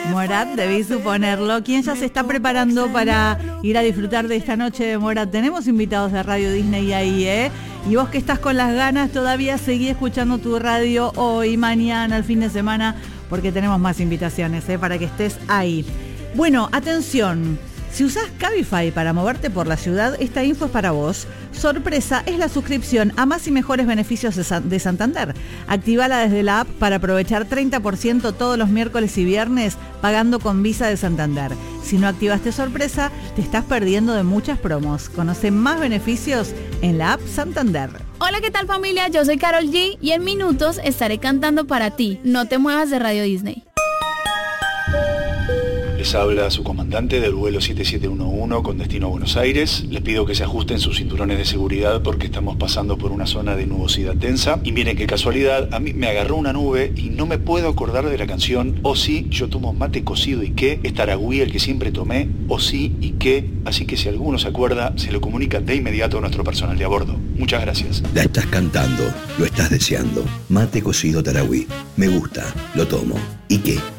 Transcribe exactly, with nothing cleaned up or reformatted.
Morat, debí suponerlo. ¿Quién ya se está preparando para ir a disfrutar de esta noche de Morat? Tenemos invitados de Radio Disney ahí, ¿eh? Y vos que estás con las ganas, todavía seguí escuchando tu radio hoy, mañana, el fin de semana, porque tenemos más invitaciones, ¿eh? Para que estés ahí. Bueno, atención. Si usás Cabify para moverte por la ciudad, esta info es para vos. Sorpresa es la suscripción a más y mejores beneficios de, San- de Santander. Activala desde la app para aprovechar treinta por ciento todos los miércoles y viernes pagando con Visa de Santander. Si no activaste Sorpresa, te estás perdiendo de muchas promos. Conoce más beneficios en la app Santander. Hola, ¿qué tal, familia? Yo soy Karol G y en minutos estaré cantando para ti. No te muevas de Radio Disney. Les habla su comandante del vuelo siete siete uno uno con destino a Buenos Aires. Les pido que se ajusten sus cinturones de seguridad porque estamos pasando por una zona de nubosidad densa. Y miren qué casualidad, a mí me agarró una nube y no me puedo acordar de la canción O sí, yo tomo mate cocido y qué, es Taragüí el que siempre tomé, O sí y qué. Así que si alguno se acuerda, se lo comunica de inmediato a nuestro personal de a bordo. Muchas gracias. La estás cantando, lo estás deseando. Mate cocido Taragüí. Me gusta, lo tomo. ¿Y qué?